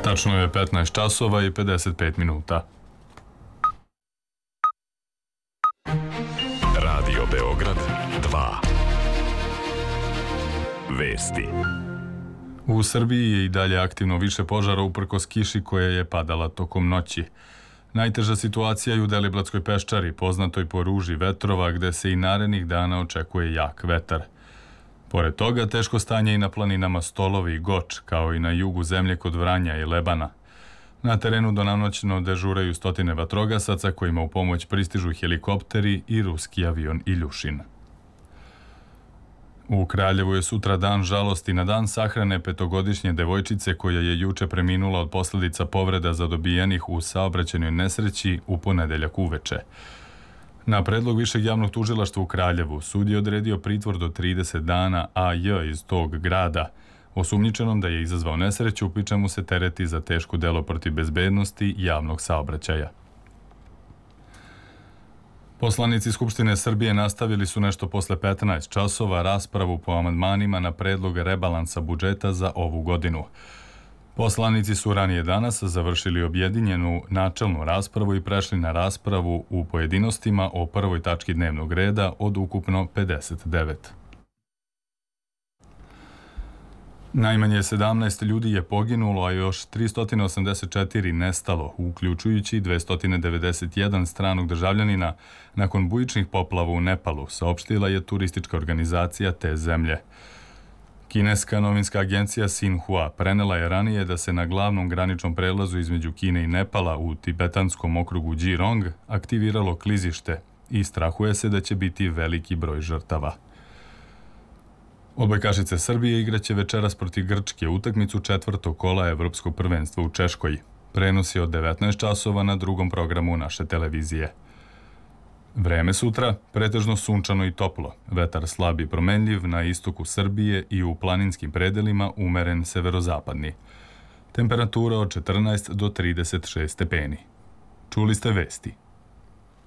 Tačno je 15 časova i 55 minuta. Radio Beograd 2. Vesti. U Srbiji je i dalje aktivno više požara uprkos kiši koja je padala tokom noći. Najteža situacija je u Deliblatskoj peščari, poznatoj po ruži vetrova, gde se i narednih dana očekuje jak vetar. Pored toga, teško stanje i na planinama Stolovi i Goč, kao i na jugu zemlje kod Vranja i Lebana. Na terenu danonoćno dežuraju stotine vatrogasaca kojima u pomoć pristižu helikopteri i ruski avion Iljušin. U Kraljevu je sutra dan žalosti na dan sahrane petogodišnje devojčice koja je juče preminula od posledica povreda zadobijenih u saobraćajnoj nesreći u ponedeljak uveče. Na predlog Višeg javnog tužilaštva u Kraljevu sud je odredio pritvor do 30 dana A.J. iz tog grada, osumnjičenom da je izazvao nesreću, pri čemu se tereti za teško delo protiv bezbednosti javnog saobraćaja. Poslanici Skupštine Srbije nastavili su nešto posle 15 časova raspravu po amandmanima na predlog rebalansa budžeta za ovu godinu. Poslanici su ranije danas završili objedinjenu načelnu raspravu i prešli na raspravu u pojedinostima o prvoj tački dnevnog reda od ukupno 59. Najmanje 17 ljudi je poginulo, a još 384 nestalo, uključujući 291 stranog državljanina nakon bujičnih poplava u Nepalu, saopštila je turistička organizacija te zemlje. Kineska novinska agencija Xinhua prenela je ranije da se na glavnom graničnom prelazu između Kine i Nepala u tibetanskom okrugu Jirong aktiviralo klizište i strahuje se da će biti veliki broj žrtava. Odbojkašice Srbije igraće večeras protiv Grčke utakmicu četvrtog kola Evropskog prvenstva u Češkoj. Prenos je od 19 časova na drugom programu naše televizije. Vreme sutra, pretežno sunčano i toplo. Vetar slab i promenljiv na istoku Srbije i u planinskim predelima umeren severozapadni. Temperatura od 14 do 36 stepeni. Čuli ste vesti.